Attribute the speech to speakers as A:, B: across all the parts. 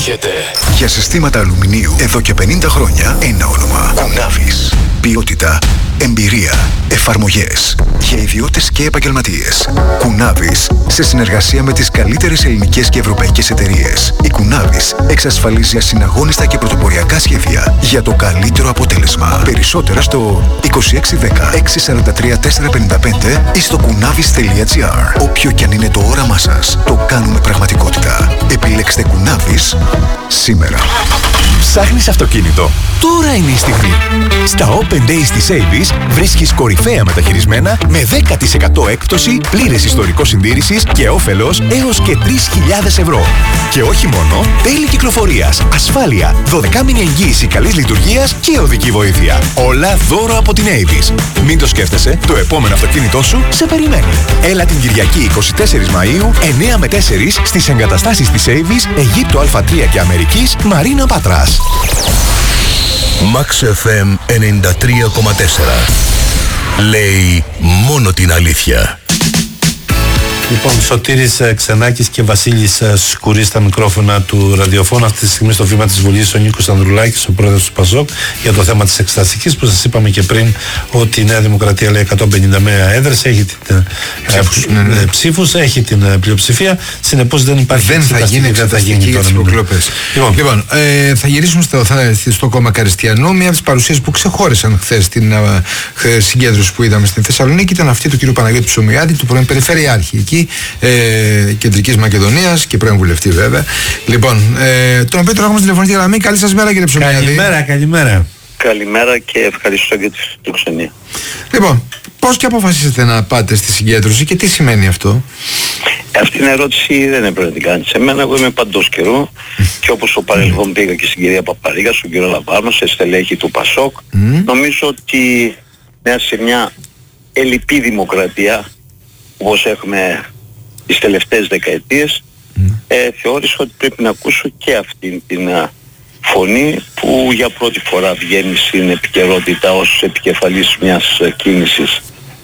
A: Έρχεται.
B: Για συστήματα αλουμινίου εδώ και 50 χρόνια ένα όνομα. Κουνάβης. Ποιότητα, εμπειρία, εφαρμογές για ιδιώτες και επαγγελματίες. Κουνάβης, σε συνεργασία με τις καλύτερες ελληνικές και ευρωπαϊκές εταιρείες. Η Κουνάβης εξασφαλίζει ασυναγώνιστα και πρωτοποριακά σχέδια για το καλύτερο αποτέλεσμα. Περισσότερα στο 2610 643 455 ή στο kunavis.gr. Όποιο κι αν είναι το όραμά σας, το κάνουμε πραγματικότητα. Επιλέξτε Κουνάβης σήμερα.
C: Ψάχνεις αυτοκίνητο? Τώρα είναι η στιγμή. Στα Open Days της Avis βρίσκεις κορυφαία μεταχειρισμένα με 10% έκπτωση, πλήρες ιστορικό συντήρησης και όφελος έως και 3.000 ευρώ. Και όχι μόνο, τέλη κυκλοφορίας, ασφάλεια, 12μηνη εγγύηση καλής λειτουργίας και οδική βοήθεια. Όλα δώρο από την Avis. Μην το σκέφτεσαι, το επόμενο αυτοκίνητό σου σε περιμένει. Έλα την Κυριακή 24 Μαΐου, 9 με 4 στις εγκαταστάσεις της Avis, Αιγύπτου Α3 και Αμερικής, Μαρίνα Πάτρας.
D: Max FM 93,4. Λέει μόνο την αλήθεια.
E: Λοιπόν, Σωτήρης Ξενάκης και Βασίλης Σκουρής στα μικρόφωνα του ραδιοφώνου. Αυτή τη στιγμή στο βήμα της Βουλής ο Νίκος Ανδρουλάκης, ο πρόεδρος του ΠΑΣΟΚ, για το θέμα της εξεταστικής, που σας είπαμε και πριν ότι η Νέα Δημοκρατία λέει 151 έδρες, έχει την ψήφους, έχει την πλειοψηφία. Συνεπώς δεν υπάρχει
F: δεν θα γίνει εξεταστική για τις υποκλοπές. Λοιπόν, θα γυρίσουμε στο κόμμα Καριστιανό. Μια από τις παρουσίες που ξεχώρισαν χθες στην συγκέντρωση που είδαμε στη Θεσσαλονίκη ήταν αυτή του κ. Παναγιώτη Ψωμιάδη, του πρώην Περιφερειάρχη εκεί, Κεντρικής Μακεδονίας και πρώην βουλευτή βέβαια. Λοιπόν, τον οποίο τώρα έχουμε τηλεφωνική γραμμή. Καλή σας μέρα, κύριε Ψωμιάδη.
E: Καλημέρα.
G: Καλημέρα και ευχαριστώ για τη φιλοξενία.
F: Λοιπόν, πώς και αποφασίσατε να πάτε στη συγκέντρωση και τι σημαίνει αυτό?
G: Αυτή την ερώτηση δεν έπρεπε να την κάνεις σε μένα. Εγώ είμαι παντός καιρού και όπως στο παρελθόν πήγα και στην κυρία Παπαρίγα, στον κύριο Λαβάνο, σε στελέχη του ΠΑΣΟΚ. Νομίζω ότι σε μια ελλειπή δημοκρατία, όπως έχουμε τις τελευταίες δεκαετίες, θεώρησα ότι πρέπει να ακούσω και αυτή την φωνή που για πρώτη φορά βγαίνει στην επικαιρότητα ως επικεφαλής μιας κίνησης.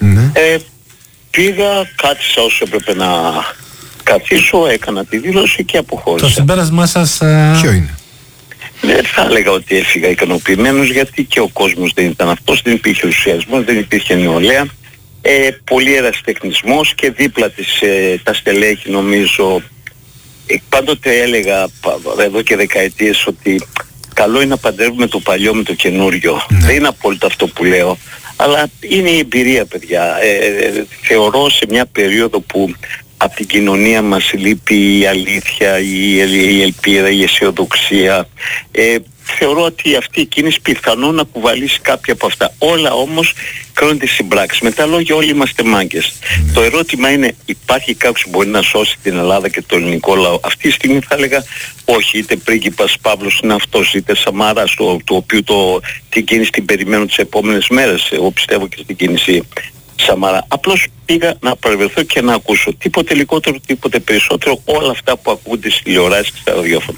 G: Πήγα, κάθισα όσο έπρεπε να καθίσω, έκανα τη δήλωση και αποχώρησα.
E: Το συμπέρασμά σας
F: ποιο είναι?
G: Δεν θα έλεγα ότι έφυγα ικανοποιημένος, γιατί και ο κόσμος δεν ήταν αυτός, δεν υπήρχε ενθουσιασμός, δεν υπήρχε νεολαία. Πολύ ερασιτεχνισμός και δίπλα της τα στελέχη, νομίζω. Πάντοτε έλεγα εδώ και δεκαετίες ότι καλό είναι να παντρεύουμε το παλιό με το καινούριο. Δεν είναι απόλυτα αυτό που λέω, αλλά είναι η εμπειρία, παιδιά. Θεωρώ σε μια περίοδο που από την κοινωνία μας λείπει η αλήθεια, η ελπίδα, η αισιοδοξία, θεωρώ ότι αυτή η κίνηση πιθανόν να κουβαλήσει κάποια από αυτά. Όλα όμως κρίνονται στην πράξη. Με τα λόγια όλοι είμαστε μάγκες. Το ερώτημα είναι, υπάρχει κάποιος που μπορεί να σώσει την Ελλάδα και το ελληνικό λαό? Αυτή τη στιγμή θα έλεγα όχι. Είτε πρίγκιπας Παύλος είναι αυτός, είτε Σαμάρας, το οποίο την κίνηση την περιμένω τις επόμενες μέρες. Εγώ πιστεύω και στην κίνηση Σαμαρά. Απλώς πήγα να παρευρεθώ και να ακούσω. Τίποτε λιγότερο, τίποτε περισσότερο. Όλα αυτά που ακούγονται στις τηλεοράσεις και στα ραδιόφωνα.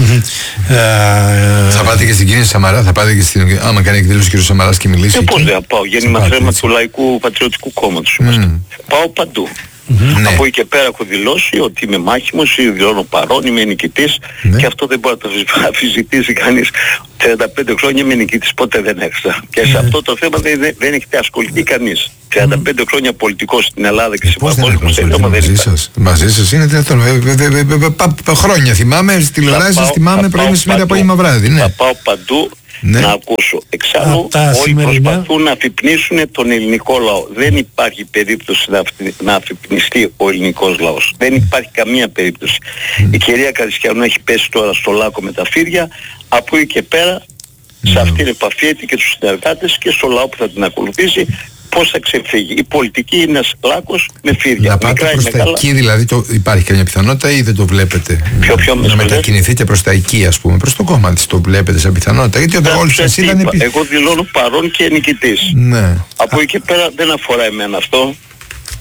F: Θα πάτε και στην κίνηση Σαμαρά? Θα πάτε και στην... άμα κάνει εκδήλωση ο κ. Σαμαράς και μιλήσει?
G: Πώς δεν θα πάω? Γέννημα θρέμα του Λαϊκού Πατριωτικού Κόμματος είμαστε. Πάω παντού. Από εκεί και πέρα έχω δηλώσει ότι είμαι μάχημος, δηλώνω παρόν, είμαι νικητής, και αυτό δεν μπορεί να το αμφισβητήσει κανείς. 35 χρόνια είμαι νικητής, ποτέ δεν έχασα. Και σε αυτό το θέμα δεν έχετε ασχοληθεί κανείς. 35 χρόνια πολιτικός στην Ελλάδα και σε παγκόσμιο στέλνωμα δεν ήταν.
F: Μαζί σας είναι δυνατόν? Χρόνια θυμάμαι, στις τηλεοράσεις θυμάμαι πρωί, μεσημέρι, απόγευμα, βράδυ.
G: Θα πάω παντού να ακούσω. Εξάλλου όλοι προσπαθούν να αφυπνίσουν τον ελληνικό λαό. Δεν υπάρχει περίπτωση να αφυπνιστεί ο ελληνικός λαός. Δεν υπάρχει καμία περίπτωση. Η κυρία Καριστιανού έχει πέσει τώρα στο λάκκο με τα φίδια. Από εκεί και πέρα σε αυτήν επαφιέται και τους συνεργάτες και στο λαό που θα την ακολουθήσει. Πώς θα ξεφύγει? Η πολιτική είναι ένας λάκκος με φίδια.
F: Να πάτε προς τα εκεί, δηλαδή υπάρχει καμιά πιθανότητα ή δεν το βλέπετε?
G: Να
F: μετακινηθείτε προς τα εκεί, ας πούμε, προς το κόμμα της, το βλέπετε σαν πιθανότητα? Γιατί όλοι σας είδαν...
G: Εγώ δηλώνω παρόν και νικητής. Από εκεί και πέρα δεν αφορά εμένα αυτό.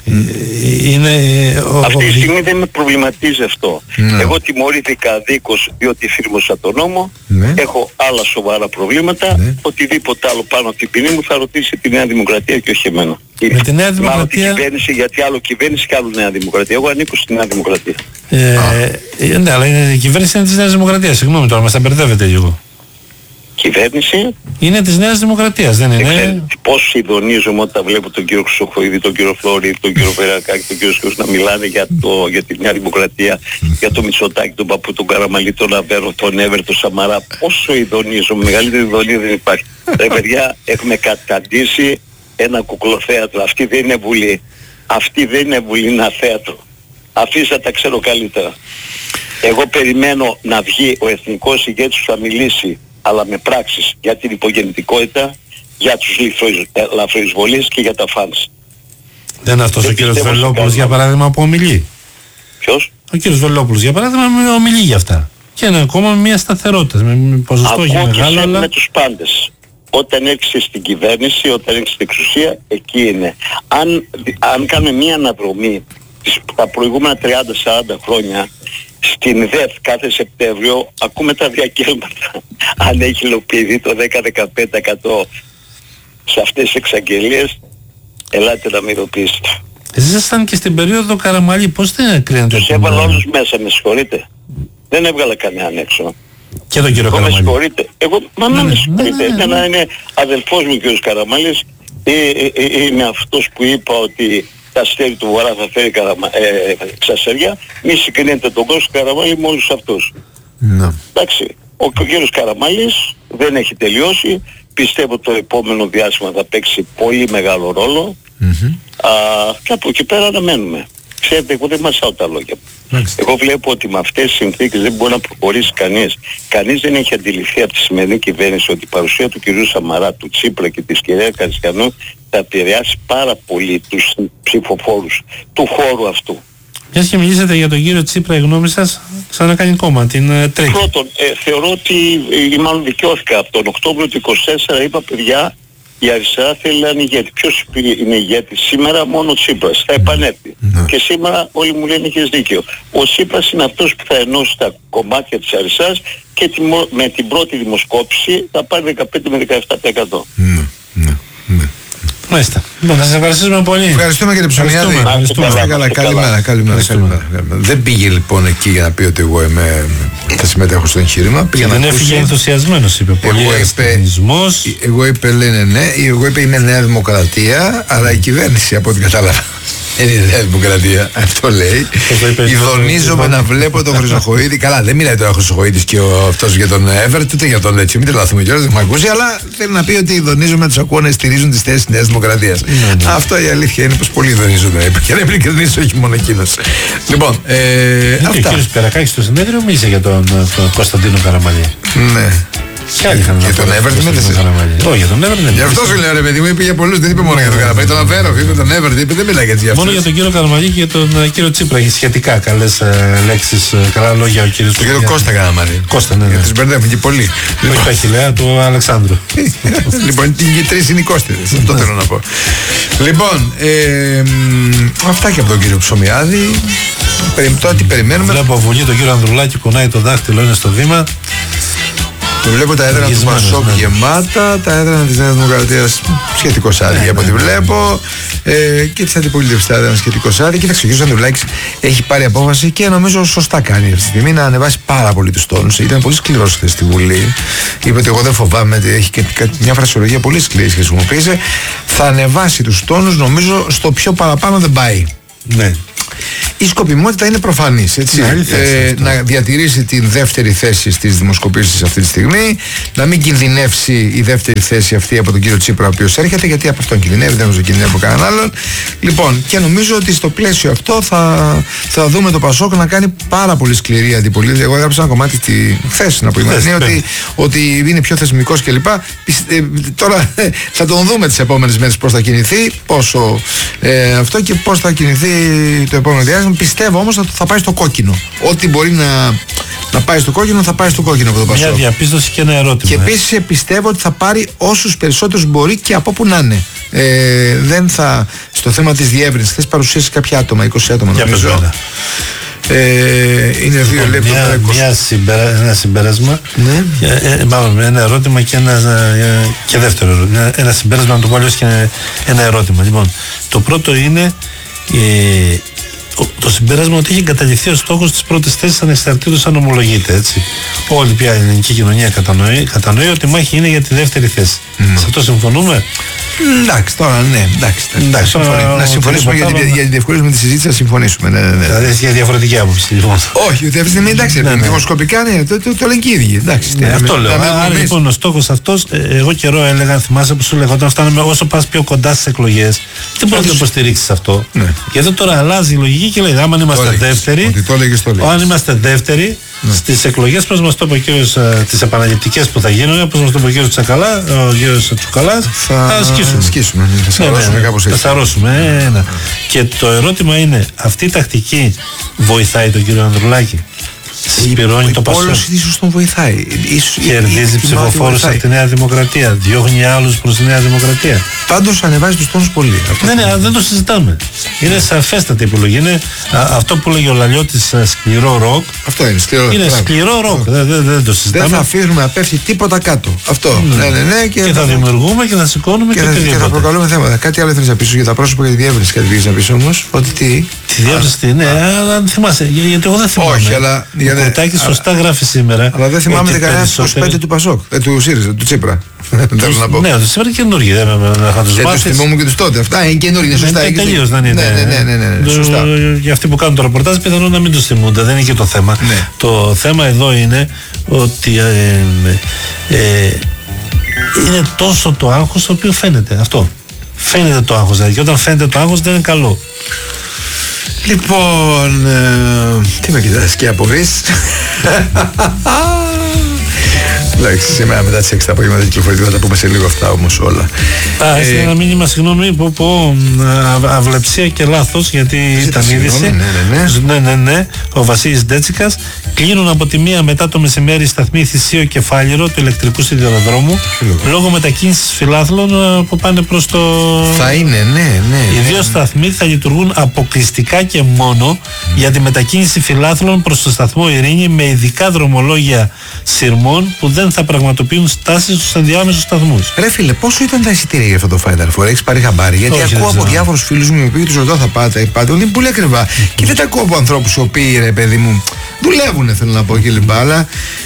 G: Αυτή τη στιγμή δεν με προβληματίζει αυτό. Εγώ τιμωρήθηκα δίκως διότι εφήρμοσα τον νόμο. Έχω άλλα σοβαρά προβλήματα. Οτιδήποτε άλλο πάνω από την ποινή μου θα ρωτήσει τη Νέα Δημοκρατία και όχι εμένα.
A: Με τη Νέα Δημοκρατία...
G: Μάλλον την κυβέρνηση, γιατί άλλο κυβέρνηση και άλλο Νέα Δημοκρατία. Εγώ ανήκω στη Νέα Δημοκρατία.
A: Ναι, αλλά η κυβέρνηση είναι της Νέας Δημοκρατίας. Συγγνώμη τώρα, μας τα μπερδεύετε λίγο.
G: Κυβέρνηση
A: είναι της Νέας Δημοκρατίας, δεν είναι?
G: Πώς συντονίζομαι όταν βλέπω τον κύριο Χρυσοχοίδη, τον κύριο Φλόρη, τον κύριο Βερακάκη, τον κύριο Σκιούς να μιλάνε για τη Νέα Δημοκρατία, για τον Μητσοτάκη, τον Παππού, τον Καραμαλή, τον Αβέρο, τον Εύερ, τον Σαμαρά. Πόσο ειδονίζομαι, μεγαλύτερη ειδονία δεν υπάρχει. Ρε παιδιά, έχουμε καταντήσει ένα κουκλοθέατρο. Αυτή δεν είναι Βουλή. Αυτή δεν είναι Βουλή, είναι ένα θέατρο. Αφήστε τα ξέρω καλύτερα. Εγώ περιμένω να βγει ο εθνικός ηγέτης που θα μιλήσει, αλλά με πράξεις, για την υπογεννητικότητα, για τους λαθροεισβολείς και για τα φανς.
A: Δεν είναι αυτός ο κύριος Βελόπουλος για παράδειγμα που ομιλεί?
G: Ποιος?
A: Ο κύριος Βελόπουλος για παράδειγμα ομιλεί για αυτά. Και είναι ακόμα με μια σταθερότητα, με ποσοστό όχι μεγάλο, αλλά...
G: με τους πάντες. Όταν έρχεσαι στην κυβέρνηση, όταν έρχεσαι στην εξουσία, εκεί είναι. Αν κάνουμε μια αναδρομή τα προηγούμενα 30-40 χρόνια, στην ΔΕΘ κάθε Σεπτέμβριο ακούμε τα διακέλματα. Αν έχει υλοποιηθεί το 10-15% σε αυτές τις εξαγγελίες, ελάτε να με υλοποιήσετε.
A: Εσείς ήσασταν και στην περίοδο Καραμαλή, πώς δεν κρίνετε?
G: Τους έβαλα όλους μέσα, με συγχωρείτε. Δεν έβγαλα κανέναν έξω.
A: Και τον κύριο Καραμαλή?
G: Με συγχωρείτε. Εγώ, με συγχωρείτε. Εμένα είναι αδελφός μου ο κύριος Καραμαλής. Είναι αυτός που είπα ότι τα αστέρι του Βορρά θα φέρει ξαστεριά. Μη συγκρίνετε τον κόσμο Καραμαλή με όλους αυτούς. Εντάξει, ο κύριος Καραμαλής δεν έχει τελειώσει. Πιστεύω το επόμενο διάστημα θα παίξει πολύ μεγάλο ρόλο. Και από εκεί πέρα αναμένουμε. Ξέρετε, εγώ δεν μασάω τα λόγια μου. Εγώ βλέπω ότι με αυτές τις συνθήκες δεν μπορεί να προχωρήσει κανείς. Κανείς δεν έχει αντιληφθεί από τη σημερινή κυβέρνηση ότι η παρουσία του κυρίου Σαμαρά, του Τσίπρα και της κυρίας Καριστιανού θα επηρεάσει πάρα πολύ τους ψηφοφόρους του χώρου αυτού.
A: Μιας και μιλήσατε για τον κύριο Τσίπρα, η γνώμη σας ξανακάνει κόμμα, την τρέχει?
G: Πρώτον, θεωρώ ότι μάλλον δικαιώθηκα από τον Οκτώβριο του 24, είπα παιδιά, η αριστερά θέλει να είναι ηγέτη. Ποιος είναι ηγέτης σήμερα? Μόνο ο Τσίπρας. Θα επανέλθει. Και σήμερα όλοι μου λένε έχεις δίκιο. Ο Τσίπρας είναι αυτός που θα ενώσει τα κομμάτια της αριστεράς και με την πρώτη δημοσκόπηση θα πάρει 15 με 17%.
A: Μάλιστα. Να σας ευχαριστούμε πολύ.
F: Ευχαριστούμε κύριε Ψωμιάδη. Καλημέρα. Δεν πήγε λοιπόν εκεί για να πει ότι εγώ θα συμμετέχω στο εγχείρημα.
A: Δεν έφυγε ενθουσιασμένος, είπε. Πολύ ευθυνισμός.
F: Εγώ είπε λένε ναι. Εγώ είπε είναι Νέα Δημοκρατία, αλλά η κυβέρνηση από ό,τι κατάλαβα είναι η Νέα Δημοκρατία. Αυτό λέει. Ειδονίζομαι να βλέπω τον Χρυσοχοίδη. Καλά, δεν μιλάει τώρα ο Χρυσοχοίδης και αυτός για τον Εύερτ, ούτε για τον έτσι. Μην τρελαθούμε κιόλας, δεν με ακούσει, αλλά θέλει να πει ότι ειδονίζομαι να τους ακούω να στηρίζουν τις θέσεις της Νέας Δημοκρατίας. Αυτό η αλήθεια είναι πως πολλοί ειδονίζονται. Και να ειλικρινείς, όχι μόνο εκείνος. Λοιπόν,
A: αυτά. Ο κύριος Περακάκης στο συνέδριο μίλησε για τον Κωνσταντίνο Καραμαλή.
F: Ναι.
A: Για τον
F: Εύερτ με
A: όχι, για τον Εύερτ δεν.
F: Γι' αυτό σου λέω ρε παιδί μου, είπε για πολλούς, δεν είπε μόνο για τον Καραμαλή. Τον Αβέρο, είπε τον Εύερτ, είπε δεν μιλάει για
A: μόνο για τον κύριο Καραμαλή και για τον κύριο Τσίπρα. Έχει σχετικά καλές λέξεις, καλά λόγια ο κύριος.
F: Τον κύριο Κώστα Καραμαλή.
A: Κώστα, ναι.
F: Τους μπερδεύουν και πολλοί.
A: Όχι τα Αχιλλέα του Αλεξάνδρου.
F: Λοιπόν, οι τρεις είναι οι Κώστιδες, αυτό θέλω να πω. Λοιπόν, αυτά και από τον κύριο Ψωμιάδη. Ό,τι περιμένουμε.
A: Βλέπω Βουλή τον κύριο Ανδρουλάκη, κουνάει το δάχτυλο, είναι στο βήμα.
F: Βλέπω τα έδρανα του Πασόκ γεμάτα, τα έδρανα της Νέας Δημοκρατίας σχετικώς άδεια από ό,τι βλέπω, και της αντιπολίτευσης τα έδρανα σχετικώς άδεια. Κοίταξε, ο κ. Ανδρουλάκης έχει πάρει απόφαση και νομίζω σωστά κάνει αυτή τη στιγμή να ανεβάσει πάρα πολύ τους τόνους. Ήταν πολύ σκληρός χθες στη Βουλή. Είπε ότι εγώ δεν φοβάμαι, έχει και μια φρασιολογία πολύ σκληρή και χρησιμοποίησε. Θα ανεβάσει τους τόνους, νομίζω στο πιο παραπάνω δεν πάει.
A: Ναι.
F: Η σκοπιμότητα είναι προφανής, έτσι. Να διατηρήσει την δεύτερη θέση στις δημοσκοπήσεις αυτή τη στιγμή, να μην κινδυνεύσει η δεύτερη θέση αυτή από τον κύριο Τσίπρα, ο οποίος έρχεται, γιατί από αυτόν κινδυνεύει, δεν νομίζω κινδυνεύει από κανέναν άλλον. Λοιπόν, και νομίζω ότι στο πλαίσιο αυτό θα δούμε το Πασόκ να κάνει πάρα πολύ σκληρή αντιπολίτευση. Εγώ έγραψα ένα κομμάτι χθες να πω, ότι είναι πιο θεσμικός κλπ. Τώρα θα τον δούμε τις επόμενες μέρες πώς θα κινηθεί, πόσο αυτό και πώς θα κινηθεί το επόμενο διάστημα. Πιστεύω όμως ότι θα πάει στο κόκκινο. Ό,τι μπορεί να πάει στο κόκκινο, θα πάει στο κόκκινο από το Πασόκ.
A: Μια διαπίστωση και ένα ερώτημα.
F: Και επίσης πιστεύω ότι θα πάρει όσους περισσότερους μπορεί και από που να είναι. δεν θα. Στο θέμα της διεύρυνσης, χθες παρουσίασε κάποια άτομα, 20 άτομα νομίζω. Είναι 2 λεπτά.
E: Ένα συμπέρασμα.
F: Ναι.
E: Ένα ερώτημα και δεύτερο ερώτημα. Ένα συμπέρασμα, να το πω αλλιώς, και ένα ερώτημα. Λοιπόν, το πρώτο είναι το συμπέρασμα ότι έχει καταληφθεί ο στόχος της πρώτης θέσης ανεξαρτήτως αν ομολογείται. Έτσι. Όλη πια η ελληνική κοινωνία κατανοεί ότι η μάχη είναι για τη δεύτερη θέση. Σε αυτό συμφωνούμε?
F: Εντάξει, τώρα ναι, εντάξει. Να συμφωνήσουμε για την διευκόλυνση με τη συζήτηση, να συμφωνήσουμε. Ναι.
E: Δηλαδή έχει διαφορετική άποψη, λοιπόν.
F: Όχι, ότι αυτή τη στιγμή εντάξει, δημοσκοπικά το λένε και οι ίδιοι.
E: Αυτό λέω. Άρα λοιπόν ο στόχος αυτός, εγώ καιρό έλεγα, θυμάσαι που σου λέγα, όταν φτάνουμε όσο πας πιο κοντά στις εκλογές, δεν μπορείς να υποστηρίξεις αυτό. Γιατί τώρα αλλάζει η λογική και λέει, άμα είμαστε δεύτεροι, αν είμαστε δεύτεροι, στις εκλογές, πώς μας το είπε ο κύριος, τις επαναληπτικές που θα γίνουν, όπως μας το είπε ο κύριος Τσακαλά, ο κύριος Τσουκαλάς, θα
F: σκίσουμε. Θα σαρώσουμε κάπως έτσι.
E: Θα σαρώσουμε. Και το ερώτημα είναι, αυτή η τακτική βοηθάει τον κύριο Ανδρουλάκη? Συσπηρώνει το Πασόκ?
F: Ίσως τον βοηθάει.
E: Κερδίζει ψηφοφόρους από τη Νέα Δημοκρατία, διώχνει άλλους προς τη Νέα Δημοκρατία.
F: Πάντως ανεβάζει τους τόνους πολύ.
E: Ναι, δεν το συζητάμε. Είναι σαφέστατη επιλογή. Είναι αυτό που λέγει ο Λαλιώτης, σκληρό ροκ.
F: Αυτό είναι σκληρό.
E: Είναι σκληρό ροκ. Δεν το συζητάμε.
F: Δεν θα αφήνουμε να πέφτει τίποτα κάτω. Αυτό. Ναι,
E: και θα δημιουργούμε και θα σηκώνουμε και
F: θα προκαλούμε θέματα. Κάτι άλλο θέλεις να πεις για τα πρόσωπα και τη διεύρυνση? Κάτι θέλεις να πεις όμως? Ότι τι?
E: Τη διεύρυνση, ναι, αν θυμάσαι. Γιατί εγώ δεν θυμάμαι.
F: Όχι, αλλά.
E: Ο Κουρτάκης σωστά γράφει σήμερα.
F: Αλλά δεν θυμάμαι κανένα 25 του Πασόκ. Του ΣΥΡΙΖΑ, του Τσίπρα. Θέλω να πω.
E: Ναι, το Τσίπρα είναι καινούργιο.
F: Δεν τους θυμόμουν και τους τότε. Αυτά είναι καινούργιο. Είναι σωστά.
E: Τελείως δεν είναι.
F: Ναι, σωστά.
E: Για αυτοί που κάνουν το ρεπορτάζ πιθανόν να μην τους θυμούνται. Δεν είναι και το θέμα. Το θέμα εδώ είναι ότι είναι τόσο το άγχος το οποίο φαίνεται. Αυτό. Φαίνεται το άγχος. Δηλαδή, και όταν φαίνεται το άγχος δεν είναι καλό.
F: Λοιπόν, τι με κοιτάς και απορείς? Εντάξει, σήμερα μετά τις 6 τα απόγευμα κυκλοφορεί, θα τα πούμε σε λίγο αυτά όμως όλα.
E: Ένα μήνυμα, συγγνώμη, πω αυλεψία και λάθος, γιατί ήταν είδηση. Ναι. Ο Βασίλης Ντέτσικας. Κλείνουν από τη 1 μετά το μεσημέρι σταθμοί Θησίο και Φάληρο του ηλεκτρικού σιδηροδρόμου λόγω μετακίνησης φιλάθλων που πάνε προς το.
F: Θα είναι, ναι.
E: Οι 2 σταθμοί θα λειτουργούν αποκλειστικά και μόνο για τη μετακίνηση φιλάθλων προς το σταθμό Ειρήνη με ειδικά δρομολόγια σειρμών που δεν θα πραγματοποιούν στάσεις στους ενδιάμεσους σταθμούς.
F: Ρε φίλε, πόσο ήταν τα εισιτήρια για αυτό το Final Four? Έχεις πάρει χαμπάρι? Γιατί ακούω από διάφορους φίλους μου οι οποίοι τους ρωτάω θα πάτε, είναι πολύ ακριβά. Και δεν τα ακούω από ανθρώπους οι οποίοι, ρε παιδί μου, δουλεύουνε, θέλω να πω, και λοιπά. Αλλά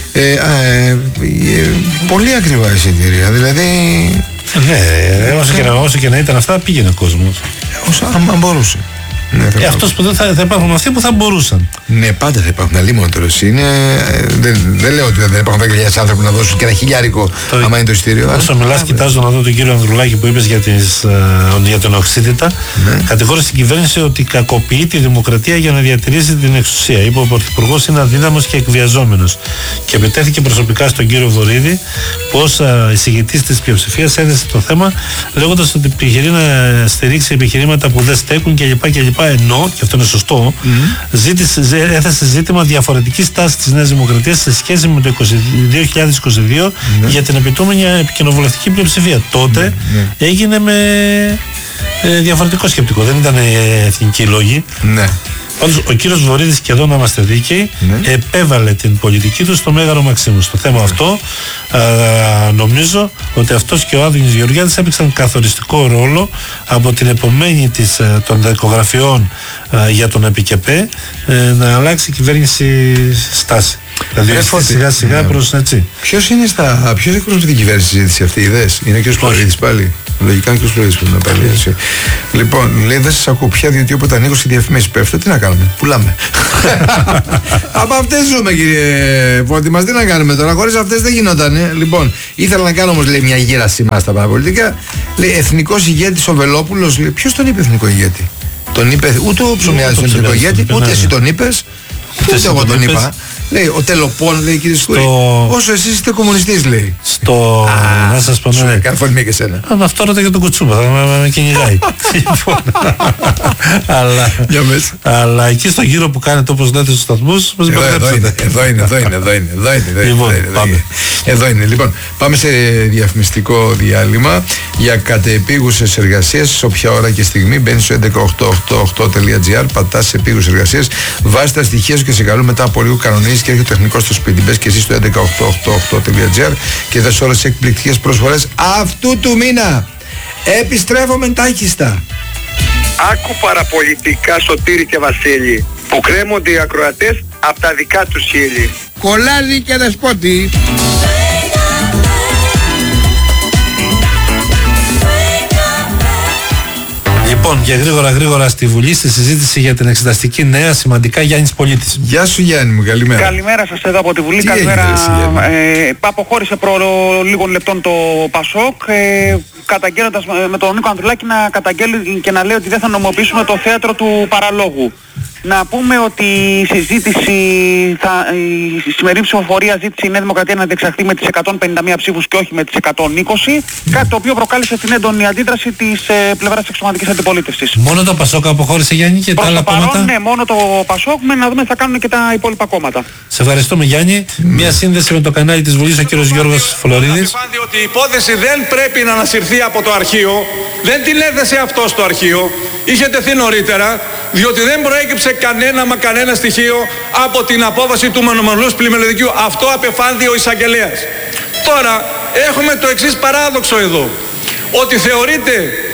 F: πολύ ακριβά εισιτήρια. Δηλαδή.
E: Ναι, όσο και να ήταν αυτά, πήγαινε ο κόσμος.
F: Αν μπορούσε.
E: Αυτός που δεν θα υπάρχουν αυτοί που θα μπορούσαν.
F: Ναι, πάντα θα υπάρχουν. Αλλήμον τώρα. Δεν λέω ότι δεν υπάρχουν 10.000 άνθρωποι να δώσουν και ένα χιλιάρικο άμα είναι το εισιτήριο.
E: Όσο μιλάς, κοιτάζω να δω τον κύριο Ανδρουλάκη που είπες για την οξύτητα. Κατηγόρησε την κυβέρνηση ότι κακοποιεί τη δημοκρατία για να διατηρήσει την εξουσία. Είπε ο Πρωθυπουργός είναι αδύναμος και εκβιαζόμενος. Και επιτέθηκε προσωπικά στον κύριο Βορίδη, που ως εισηγητής της πλειοψηφίας έθεσε το θέμα, λέγοντας ότι επιχειρεί να στηρίξει επιχειρήματα που δεν στέκουν κλπ. Ενώ, και αυτό είναι σωστό, έθεσε ζήτημα διαφορετικής τάσης της Νέας Δημοκρατίας σε σχέση με το 2022 για την επιτούμενη επικοινοβουλευτική πλειοψηφία. Τότε έγινε με διαφορετικό σκεπτικό, δεν ήταν εθνικοί λόγοι. Πάντως ο κύριος Βορίδης, και εδώ να είμαστε δίκαιοι, επέβαλε την πολιτική του στο Μέγαρο Μαξίμου. Στο θέμα αυτό νομίζω ότι αυτός και ο Άδωνης Γεωργιάδης έπαιξαν καθοριστικό ρόλο από την επομένη των δικογραφιών για τον ΕΠΚΕ να αλλάξει η κυβέρνηση στάση. Δηλαδή σιγά σιγά προς έτσι.
F: Ποιος εκπροσωπεί την κυβέρνηση συζήτηση αυτή, είδες? Είναι και ο Σπλωρίδης πάλι. Λογικά και ο Σπλωρίδης πρέπει να πάλι έτσι. Λοιπόν, λέει δεν σας ακούω πια, διότι όποτε ανοίγω στη διαφημίση πέφτω, τι να κάνουμε? Πουλάμε. Από αυτές ζούμε, κύριε Φώτη μας, τι να κάνουμε τώρα? Χωρίς αυτές δεν γινότανε. Λοιπόν, ήθελα να κάνω όμως, λέει, μια γύραση μας στα παραπολιτικά. Λέει εθνικός ηγέτης ο Βελόπουλος. Ποιος τον είπε εθνικό ηγέτη? Τον είπε, ούτε ο Ψωμιάδης τον εθνικό ηγέτη, ούτε εσύ τον είπες, ούτε εγώ τον είπα. Λέει ο Τελοπών, λέει, κύριε Σκούρη, όσο εσείς είστε κομμουνιστής, λέει.
E: Να σας πω, ναι.
F: Καρφώνει μία και σένα.
E: Αυτό ρώτα για τον Κουτσούπα, θα με κυνηγάει. Αλλά εκεί στο γύρο που κάνετε, όπως λέτε στους σταθμούς, μας μπερδέψατε.
F: Εδώ είναι.
E: Λοιπόν, πάμε.
F: Εδώ είναι. Λοιπόν, πάμε σε διαφημιστικό διάλειμμα. Για κατεπίγουσες εργασίες, σε όποια ώρα και στιγμή, μπαίνεις στο 11888.gr, πατάς σε επίγουσες εργασίες, βάζεις τα στοιχεία σου και σε καλούν μετά από λίγο κανονίζεις και έρχεται ο τεχνικός στο σπίτι. Μπες και εσύ στο 11888.gr και δες όλες τις εκπληκτικές προσφορές αυτού του μήνα. Επιστρέφομαι τάχιστα.
H: Άκου παραπολιτικά, Σωτήρη και Βασίλη, που κρέμονται οι ακροατές από τα δικά τους χείλη.
F: Κολλάδι και δεσπότη.
E: Λοιπόν, και γρήγορα στη Βουλή, στη συζήτηση για την εξεταστική νέα, σημαντικά Γιάννης Πολίτης.
F: Γεια σου Γιάννη μου, καλημέρα.
I: Καλημέρα σας εδώ από τη Βουλή. Καλημέρα. Αποχώρησε προ λίγων λεπτών το Πασόκ, καταγγέλλοντας με τον Νίκο Ανδρουλάκη να καταγγέλει και να λέει ότι δεν θα νομοποιήσουμε το θέατρο του παραλόγου. Να πούμε ότι η συζήτηση, η σημερινή ψηφοφορία ζήτησε η Νέα Δημοκρατία να διεξαχθεί με τις 151 ψήφους και όχι με τις 120, κάτι το οποίο προκάλεσε την έντονη αντίδραση της πλευράς της εξωματικής αντιπολίτευσης.
E: Μόνο το Πασόκ αποχώρησε, Γιάννη, και τα άλλα κόμματα?
I: Ναι, μόνο το Πασόκ, να δούμε τι θα κάνουν και τα υπόλοιπα κόμματα.
E: Σε ευχαριστούμε, Γιάννη. Μια σύνδεση με το κανάλι της Βουλής, ο κύριος Γιώργος Φλωρίδης.
J: Απεφάνθη ότι η υπόθεση δεν πρέπει να ανασυρθεί από το αρχείο, δεν την έθεσε αυτό στο αρχείο, είχε τεθεί νωρίτερα, διότι δεν προέκυψε κανένα στοιχείο από την απόφαση του μονομερούς πλημελωδικίου. Αυτό απεφάνθη ο εισαγγελέας. Τώρα έχουμε το εξής παράδοξο εδώ, ότι θεωρείται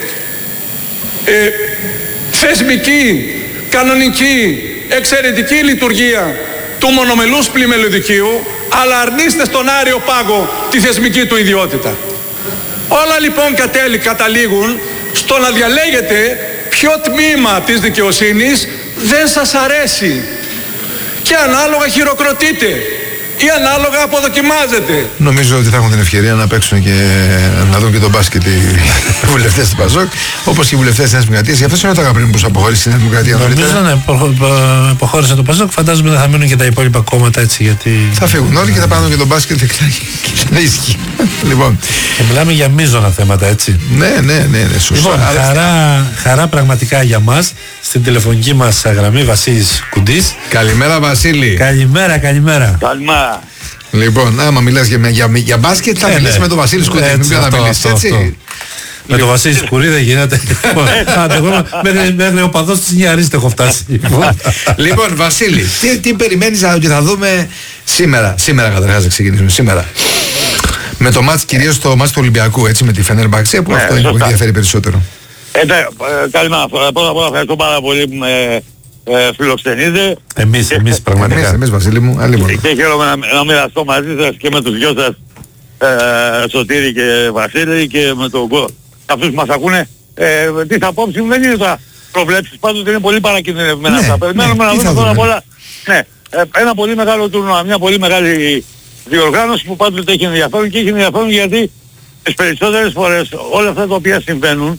J: θεσμική, κανονική, εξαιρετική λειτουργία του μονομελούς πλημελωδικίου, αλλά αρνείστε στον Άριο Πάγο τη θεσμική του ιδιότητα. Όλα λοιπόν καταλήγουν στο να διαλέγετε ποιο τμήμα της δικαιοσύνης δεν σας αρέσει και ανάλογα χειροκροτείτε ή ανάλογα αποδοκιμάζετε.
F: Νομίζω ότι θα έχουν την ευκαιρία να παίξουν και να δουν και τον μπάσκετ οι βουλευτές του Πασόκ, όπως και οι βουλευτές της Νέας Δημοκρατίας. Γι' αυτό σε ρωτάγα πριν πως αποχώρησε η Νέα Δημοκρατία.
E: Νομίζω να αποχώρησε το Πασόκ. Φαντάζομαι δεν θα μείνουν και τα υπόλοιπα κόμματα, έτσι, γιατί
F: θα φύγουν όλοι και θα πάνε και τον μπάσκετ και δεν ισχύει. Λοιπόν.
E: Και μιλάμε για μείζωνα θέματα, έτσι.
F: Ναι, σωστά.
E: Λοιπόν, χαρά πραγματικά για μας. Στην τηλεφωνική μας γραμμή Βασίλης Κουντής.
F: Καλημέρα, Βασίλη.
E: Καλημέρα.
H: Καλημέρα.
F: Λοιπόν, άμα μιλάς για μπάσκετ, θα μιλήσεις με τον Βασίλη Σκουρίδη. Μην πει να μιλήσεις έτσι.
E: Με τον Βασίλη Σκουρίδη δεν γίνεται. Μέχρι ο παδός της Νιαρής έχω φτάσει.
F: Λοιπόν, Βασίλη, τι περιμένεις ότι θα δούμε σήμερα? Σήμερα καταρχάς να ξεκινήσουμε. Σήμερα. Με το μάτς, κυρίως το μάτς του Ολυμπιακού, έτσι, με τη Φενέρμπαξε, που αυτό είναι που ενδιαφέρει περισσότερο.
G: Καλημέρα. Πρώτα απ' όλα ευχαριστώ πάρα πολύ που με φιλοξενείτε.
E: Εμείς πραγματικά.
F: Εμείς, Βασίλη μου,
G: και χαίρομαι να μοιραστώ μαζί σας και με τους δυο σας, Σωτήρη και Βασίλη, και με τον αυτούς που μας ακούνε. Τις απόψεις μου δεν είναι τώρα προβλέψεις, πάντως είναι πολύ παρακινδυνευμένα αυτά. Περιμένουμε να δούμε πρώτα απ' όλα ένα πολύ μεγάλο τουρνουά, μια πολύ μεγάλη διοργάνωση που πάντοτε έχει ενδιαφέρον, και έχει ενδιαφέρον γιατί τις περισσότερες φορές όλα αυτά τα οποία συμβαίνουν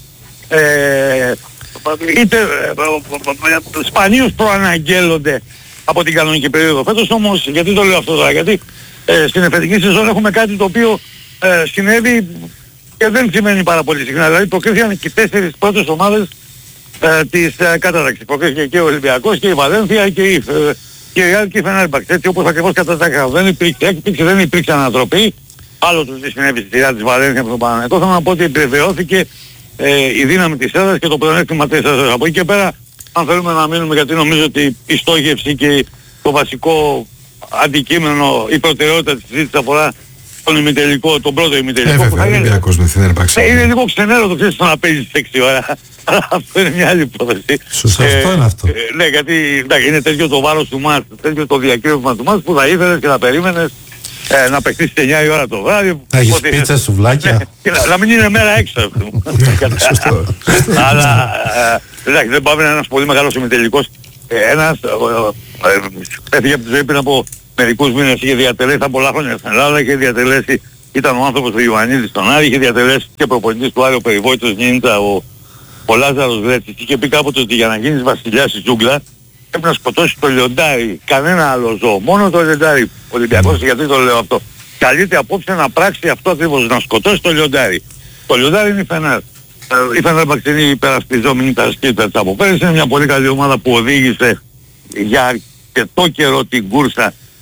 G: είτε σπανίως προαναγγέλλονται από την κανονική περίοδο. Φέτος όμως, γιατί το λέω αυτό τώρα? Γιατί στην εφετική σεζόν έχουμε κάτι το οποίο συνέβη και δεν σημαίνει πάρα πολύ συχνά. Δηλαδή προκρίθηκαν και οι 4 πρώτες ομάδες της κατάταξης. Προκρίθηκε και ο Ολυμπιακός και η Βαλένθια και η Real και η Φενέρμπαξ. Έτσι όπως ακριβώς κατάταξαν. Δεν υπήρξε έκπληξη, δεν υπήρξε ανατροπή. Άλλο του τι συνέβη στη σειρά της Βαλένθια με τον Παναθηναϊκό. Θέλω να πω ότι επιβεβαιώθηκε η δύναμη της έδρας και το πλεονέκτημα της έδρας. Από εκεί και πέρα, αν θέλουμε να μείνουμε, γιατί νομίζω ότι η στόχευση και το βασικό αντικείμενο, η προτεραιότητα της συζήτησης αφορά τον ημιτελικό, τον πρώτο ημιτελικό.
F: Βέβαια, Ολυμπιακός με Φενέρμπαξ.
G: Είναι λίγο ξενέρο το ξέρεις να παίζεις 6 ώρα. Αυτό είναι μια άλλη υπόθεση.
E: Σωστό είναι αυτό.
G: Ναι, γιατί είναι τέτοιο το βάρος του μάτς, τέτοιο το διακύβευμα του μάτς που θα ήθελες και θα περίμενες να παιχτείς 9 η ώρα το βράδυ.
E: Να έχεις πίτσα, σουβλάκια.
G: Να μην είναι μέρα έξω. Αλλά εντάξει, δεν πάμε, ένας πολύ μεγάλος ημιτελικός. Ένας έφυγε από τη ζωή πριν από μερικούς μήνες, είχε διατελέσει από πολλά χρόνια στην Ελλάδα, είχε διατελέσει, ήταν ο άνθρωπος του Ιωαννίδη στον Άρη, είχε διατελέσει και προπονητής του Άριο Περιβόητος Νίντα ο Λάζαρος Βρέτσης. Είχε πει κάποτε ότι για να γίνεις βασιλιάς στη τζούγκλα πρέπει να σκοτώσεις το λιοντάρι, κανένα άλλο ζώο, μόνο το λιοντάρι. Ο Ολυμπιακός, γιατί το λέω αυτό? Καλείται απόψε να πράξει αυτό ακριβώς, να σκοτώσει το λιοντάρι. Το λιοντάρι είναι η Φενέρ. Η Φενέρμπαξ είναι η υπερασπιζόμενη τα σκήτα της από πέρυσι. Είναι μια πολύ καλή ομάδα που οδήγησε για αρκετό καιρό την κούρσα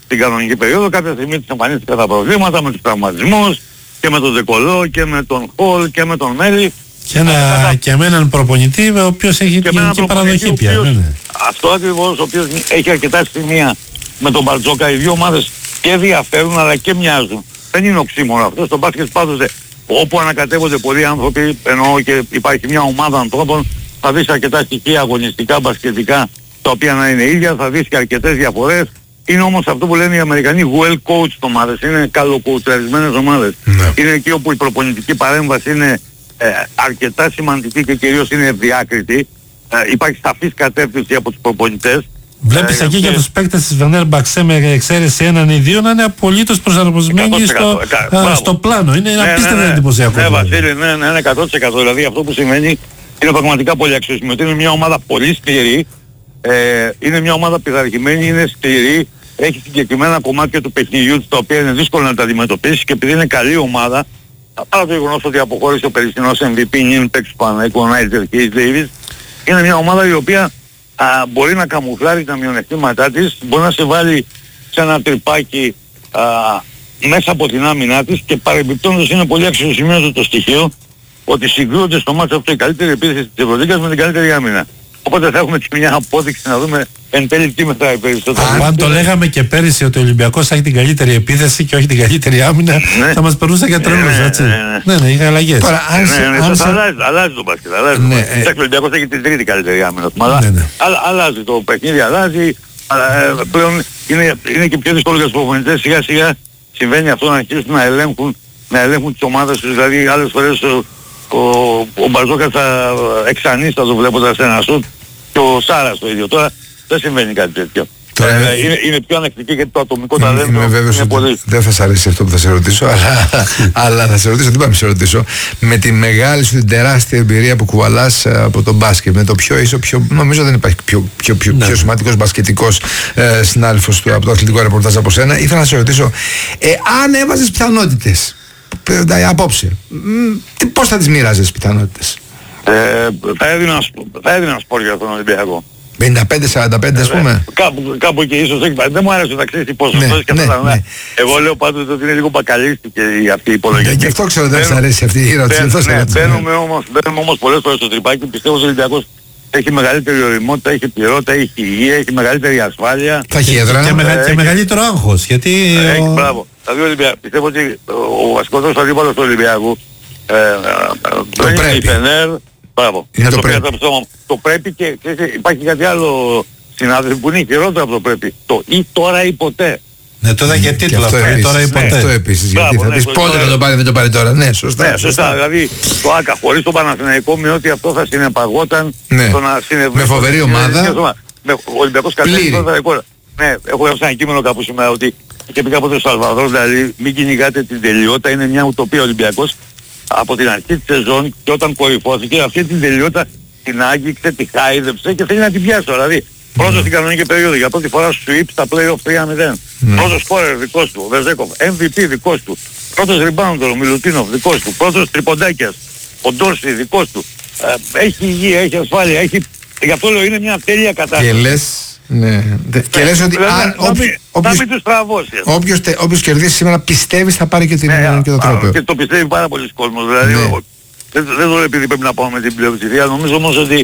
K: στην κανονική περίοδο. Κάποια στιγμή της εμφανίστηκαν τα προβλήματα με τους τραυματισμούς και με τον Δεκολό και με τον Χολ και με τον Μέλι.
A: Και με έναν προπονητή ο οποίος έχει γενική παραδοχή πια.
K: Αυτό ακριβώς, ο οποίος έχει αρκετά σημεία με τον Μπαρτζόκα. Οι δύο ομάδες και διαφέρουν αλλά και μοιάζουν. Δεν είναι οξύμορο αυτό. Στο μπάσκετ πάντοτε όπου ανακατεύονται πολλοί άνθρωποι, εννοώ και υπάρχει μια ομάδα ανθρώπων, θα δεις αρκετά στοιχεία αγωνιστικά, μπασκετικά, τα οποία να είναι ίδια, θα δεις και αρκετές διαφορές. Είναι όμως αυτό που λένε οι Αμερικανοί well-coached ομάδες, είναι καλοκοουτσαρισμένες ομάδες. Ναι. Είναι εκεί όπου η προπονητική παρέμβαση είναι αρκετά σημαντική και κυρίως είναι ευδιάκριτη. Υπάρχει σαφής κατεύθυνση από τους προπονητές.
A: Βλέπεις εκεί για τους παίκτες της Βενέρ Μπαξέ με εξαίρεση έναν ή δύο να είναι απολύτως προσαρμοσμένοι στο πλάνο. Είναι απίστευτα εντυπωσιακό.
K: Ναι, Βασίλη, ναι, 100%. Δηλαδή αυτό που σημαίνει είναι πραγματικά πολύ αξιοσημειωτή. Είναι μια ομάδα πολύ σκληρή. Είναι μια ομάδα πειθαρχημένη, είναι σκληρή. Έχει συγκεκριμένα κομμάτια του παιχνιδιού της τα οποία είναι δύσκολο να τα αντιμετωπίσει και επειδή είναι καλή ομάδα, παρά το γεγονός ότι αποχώρησε ο περσινός MVP νυν παίκτης του Παναθηναϊκού, ο Νάιτζερ Ντέιβις, είναι μια ομάδα η οποία μπορεί να καμουφλάρει τα μειονεκτήματά της, μπορεί να σε βάλει σε ένα τρυπάκι μέσα από την άμυνά της και παρεμπιπτόντως είναι πολύ αξιοσημείωτο το στοιχείο ότι συγκρούονται στο μάτσο αυτό η καλύτερη επίθεση της Ευρωλίγκας με την καλύτερη άμυνα. Οπότε θα έχουμε και μια απόδειξη να δούμε εν τέλει τι μετράει περισσότερο.
A: Αν το λέγαμε και πέρυσι ότι ο Ολυμπιακός θα έχει την καλύτερη επίθεση και όχι την καλύτερη άμυνα, ναι, θα μας περνούσε για τρελούς, έτσι. Ναι, είχε αλλαγές.
K: Αλλάζει το μπάσκετ, αλλάζει. Ο Ολυμπιακός έχει την τρίτη καλύτερη άμυνα. Αλλάζει το παιχνίδι, αλλάζει. Πλέον είναι και πιο δύσκολο για τους προπονητές. Σιγά σιγά συμβαίνει αυτό να αρχίσουν να ελέγχουν τις ομάδες τους. Δηλαδή άλλες φορές ο Μπαρτζόκας θα εξανίστατο βλέποντας ένα σουτ και ο Σάρας το ίδιο. Τώρα δεν συμβαίνει κάτι τέτοιο. Είναι πιο ανεκτική γιατί το ατομικό ταλέντο
F: είναι βέβαιος ότι δεν θα σ' αρέσει αυτό που θα σε ρωτήσω, αλλά θα σε ρωτήσω, τι πάμε σε ρωτήσω, με τη μεγάλη σου, την τεράστια εμπειρία που κουβαλάς από τον μπάσκετ, με το νομίζω δεν υπάρχει πιο σημαντικός μπασκετικός συνάδελφος του από το αθλητικό ρεπορτάζ από σένα. Ήθελα να σε ρωτήσω, αν έβαζες πιθανότητες απόψε, πώς θα τις μοίραζες πιθανότητες?
K: Θα έδινα σπορ για τον Ολυμπιακό.
F: 55-45 ας πούμε.
K: Κάπου εκεί ίσως έχει πάει. Δεν μου άρεσε να ξέρεις τι ποσοστός και αυτά. Ναι. Εγώ λέω πάντοτε ότι είναι λίγο μπακαλίστικη αυτή η υπολογιστή.
F: Και αυτό ξέρω δεν σας αρέσει αυτή η ερώτηση.
K: Μπαίνουμε όμως πολλές φορές στο τρυπάκι. Πιστεύω ότι ο Ολυμπιακός έχει μεγαλύτερη οριμότητα, έχει πληρότητα, έχει υγεία, έχει μεγαλύτερη ασφάλεια.
F: Θα έχει έδρα.
A: Και μεγαλύτερο άγχος. Γιατί.
K: Μπράβο. Πιστεύω ότι ο βασικός αντίπαλος του Ολυμπιακού είναι η Φενέρ. Μπράβο. Το πρέπει και υπάρχει κάτι άλλο συνάδελφοι που είναι χειρότερο από το πρέπει. Το ή τώρα ή ποτέ.
A: Ναι, τώρα και τίτλο αυτό, τώρα ή ποτέ.
F: Αυτό επίσης, γιατί θα πεις πότε θα το πάρει, δεν το πάρει τώρα. Ναι, σωστά.
K: Ναι, σωστά. Δηλαδή το ΆΚΑ χωρίς το Παναθηναϊκό με ότι αυτό θα συνεπαγόταν στο να συνευρύνει.
F: Με φοβερή ομάδα.
K: Ο Ολυμπιακός κατέβηκε το ρεκόρ. Ναι, έχω γράψει ένα κείμενο κάπου σήμερα ότι και πήγα από το Σαλβαδόρ, δηλαδή μην κυνηγάτε την τελειότητα, είναι μια ουτοπία Ολυμπιακός από την αρχή της σεζόν και όταν κορυφώθηκε αυτή την τελειότητα την άγγιξε, τη χάιδεψε και θέλει να την πιάσει. Δηλαδή πρώτος στην κανονική περίοδο για πρώτη φορά σου είπε στα play-off 3-0. Πρώτος σκόρερ δικός του, ο Βεζέκοφ, MVP δικός του. Πρώτος rebounder ο Μιλουτίνοφ δικός του. Πρώτος τριποντάκιας, ο Ντόρση δικός του. Έχει υγεία, έχει ασφάλεια, έχει... Γι' αυτό λέω είναι μια τέλεια κατάσταση.
F: Και λες, ναι. Και λες ότι
K: θα μην τους τραβώσει.
F: Όποιος κερδίσει σήμερα πιστεύεις θα πάρει και το τρόπο.
K: Και το πιστεύει πάρα πολλοί κόσμος. Δηλαδή δεν το λέω επειδή πρέπει να πάμε με την πλειοψηφία. Νομίζω όμως ότι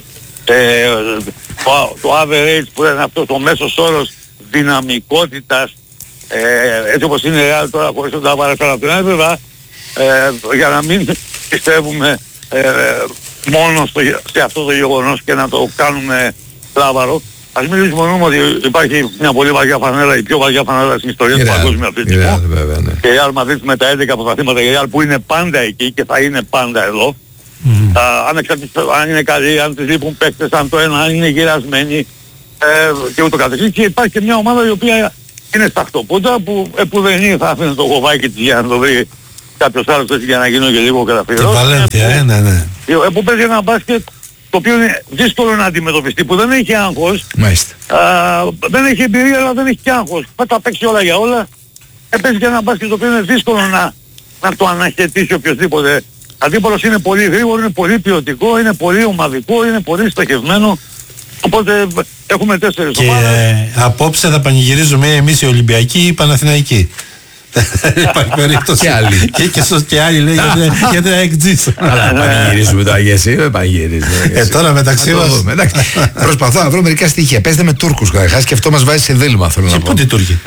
K: το average που είναι αυτό το μέσος όρος δυναμικότητας έτσι όπως είναι real τώρα χωρίς να τα παρακαλώ από την άλλη βέβαια για να μην πιστεύουμε μόνο σε αυτό το γεγονός και να το κάνουμε λάβαρο. Ας μην λησμονούμε ότι υπάρχει μια πολύ βαριά φανέλα, η πιο βαριά φανέλα στην ιστορία του παγκόσμιου αθλητισμού. Και η Real Madrid με τα 11 πρωταθλήματα, η Real που είναι πάντα εκεί και θα είναι πάντα εδώ. Αν είναι καλοί, αν τις λείπουν παίκτες, αν το ένα, αν είναι γυρασμένοι και ούτω καθεξής. Και υπάρχει και μια ομάδα η οποία είναι στα χτωπούτα που δεν είναι, θα άφηνε το κοβάκι της για να το βρει κάποιος άλλος έτσι για να γίνω και λίγο καταφυρός.
A: Τη Βαλένθια, ναι.
K: Που παίζει ένα μπάσκετ το οποίο είναι δύσκολο να αντιμετωπιστεί, που δεν έχει άγχος. Δεν έχει εμπειρία αλλά δεν έχει και άγχος. Θα τα παίξει όλα για όλα. Παίζει και ένα μπάσκετ το οποίο είναι δύσκολο να το αναχαιτήσει οποιοδήποτε. Αντίπαλος είναι πολύ γρήγορο, είναι πολύ ποιοτικό, είναι πολύ ομαδικό, είναι πολύ στοχευμένο. Οπότε έχουμε 4 ομάδες.
E: Και απόψε θα πανηγυρίζουμε εμείς οι Ολυμπιακοί ή οι Παναθηναϊκοί. Υπάρχει περίπτωση.
F: Και άλλοι.
E: Και άλλοι λέει γιατί είναι εκτζής.
F: Αλλά πανηγυρίζουμε το Αγιεσί, δεν πανηγυρίζουμε.
E: Τώρα μεταξύ μας.
F: Προσπαθώ να βρω μερικά στοιχεία. Παίζετε με Τούρκους καταρχάς και αυτό μας βάζει σε δίλημα, θέλω να πω.
E: Και πού είναι Τούρκοι.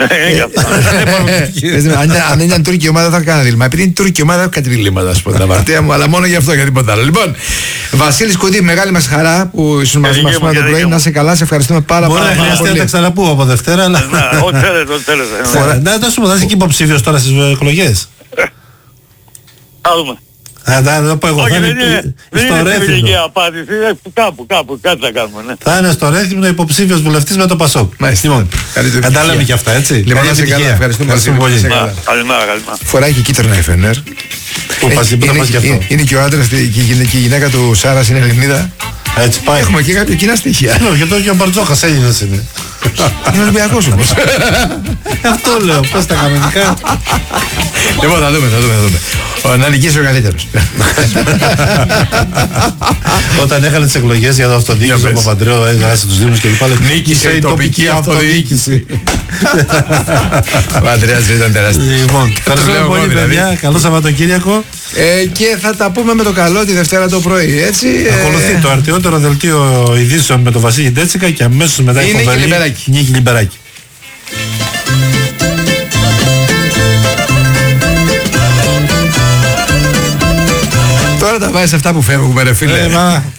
F: Αν δεν ήταν τουρκική ομάδα θα έκανα δίλημα. Επειδή είναι τουρκική ομάδα έχω κάτι διλήμματα, ας πω την αμαρτία μου, αλλά μόνο γι' αυτό, για τίποτα άλλο. Λοιπόν, Βασίλης Κουντή, μεγάλη μας χαρά που ήσουν μαζί μας σήμερα το πρωί. Να σε καλά, σε ευχαριστούμε πάρα πολύ.
E: Μπορεί να χρειαστεί να τα ξαναπούμε από Δευτέρα, αλλά.
K: Ό,τι θέλετε.
E: Να το σου πω, θα είσαι και υποψήφιος τώρα στις εκλογές.
K: Θα δούμε.
E: Θα το πω εγώ.
K: Όχι, δεν είναι φιλική απάντηση, κάπου, κάτι θα κάνουμε, ναι.
E: Θα είναι στο Ρέθυμνο υποψήφιος βουλευτής με το Πασόκ. Θα τα λέμε και αυτά, έτσι.
F: Λοιπόν, να σε καλά, ευχαριστούμε πολύ.
K: Καλημέρα.
F: Φοράει και κίτρινα η Φενέρ. Είναι και ο άντρας και η γυναίκα του Σάρας είναι Ελληνίδα.
E: Έτσι πάει.
F: Έχουμε και κάποια κοινά στοιχεία.
E: Και τώρα και ο Μπαρτζόχας Έλληνας είναι.
F: Είναι Ολυμπιακός όμως.
E: Αυτό λέω, πώς τα κανονικά.
F: Λοιπόν, θα δούμε. Να νικήσει ο καλύτερος.
E: Όταν έχανε τις εκλογές για το αυτοδιοίκηση, ο Παπαντρέου έγραψε τους Δήμους και λοιπά.
F: Νίκησε η τοπική αυτοδιοίκηση. Ο Ανδρέας ήταν τεράστιο.
E: Λοιπόν, ευχαριστούμε πολύ παιδιά. Καλό Σαββατοκύριακο.
F: Και θα τα πούμε με το καλό τη Δευτέρα το πρωί, έτσι.
E: Ακολουθεί το αρτιότερο δελτίο ειδήσεων με τον Βασίλη Ντέτσικα και αμέσως μετά η φοβερή Νίκη Λιμπεράκη.
F: Τώρα τα βάζεις αυτά που φεύγουμε, ρε φίλε.